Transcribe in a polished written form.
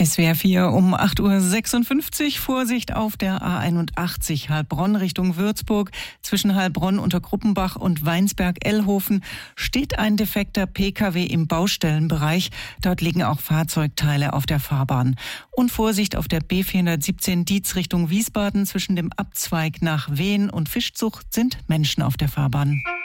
SWR 4 um 8:56 Uhr. Vorsicht auf der A81 Heilbronn Richtung Würzburg. Zwischen Heilbronn unter Gruppenbach und Weinsberg-Ellhofen steht ein defekter Pkw im Baustellenbereich. Dort liegen auch Fahrzeugteile auf der Fahrbahn. Und Vorsicht auf der B417 Dietz Richtung Wiesbaden. Zwischen dem Abzweig nach Wehen und Fischzucht sind Menschen auf der Fahrbahn.